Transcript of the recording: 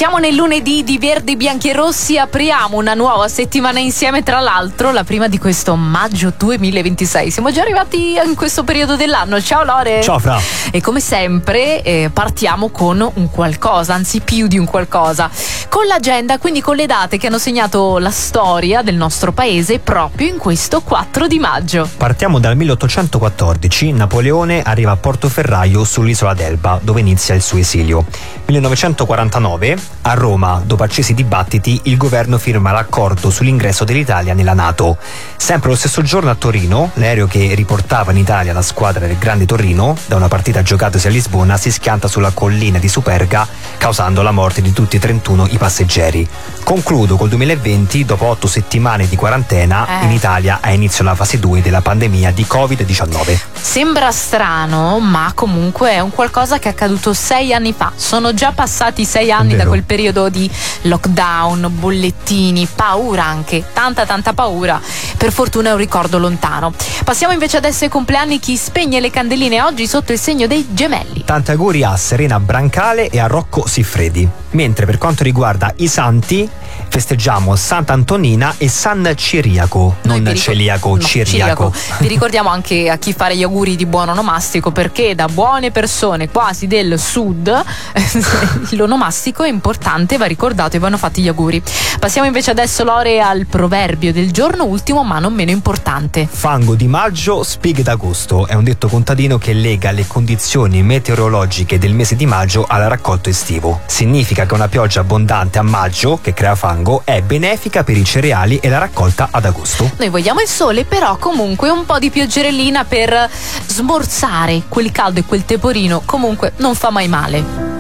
Siamo nel lunedì di Verdi, Bianchi e Rossi, apriamo una nuova settimana insieme, tra l'altro la prima di questo maggio 2026. Siamo già arrivati in questo periodo dell'anno. Ciao Lore. Ciao Fra. E come sempre partiamo con un qualcosa, anzi più di un qualcosa, con l'agenda, quindi con le date che hanno segnato la storia del nostro paese proprio in questo 4 di maggio. Partiamo dal 1814, Napoleone arriva a Portoferraio sull'isola d'Elba, dove inizia il suo esilio. 1949, a Roma, dopo accesi dibattiti, il governo firma l'accordo sull'ingresso dell'Italia nella NATO. Sempre lo stesso giorno a Torino, l'aereo che riportava in Italia la squadra del Grande Torino, da una partita giocatasi a Lisbona, si schianta sulla collina di Superga, causando la morte di tutti e 31 i passeggeri. Concludo col 2020, dopo 8 settimane di quarantena, in Italia ha inizio la fase 2 della pandemia di Covid-19. Sembra strano, ma comunque è un qualcosa che è accaduto 6 anni fa. Sono già passati 6 anni da quel periodo di lockdown, bollettini, paura anche, tanta paura. Per fortuna è un ricordo lontano. Passiamo invece adesso ai compleanni. Chi spegne le candeline oggi sotto il segno dei Gemelli? Tanti auguri a Serena Brancale e a Rocco Siffredi. Mentre per quanto riguarda i santi, festeggiamo Sant'Antonina e San Ciriaco, non Celiaco, Ciriaco. Vi ricordiamo anche a chi fare gli auguri di buon onomastico, perché da buone persone quasi del sud l'onomastico è importante, va ricordato e vanno fatti gli auguri. Passiamo invece adesso, Lore, al proverbio del giorno, ultimo ma non meno importante. Fango di maggio, spighe d'agosto è un detto contadino che lega le condizioni meteorologiche del mese di maggio al raccolto estivo. Significa che una pioggia abbondante a maggio, che crea fango, è benefica per i cereali e la raccolta ad agosto. Noi vogliamo il sole, però comunque un po' di pioggerellina per smorzare quel caldo e quel temporino comunque non fa mai male.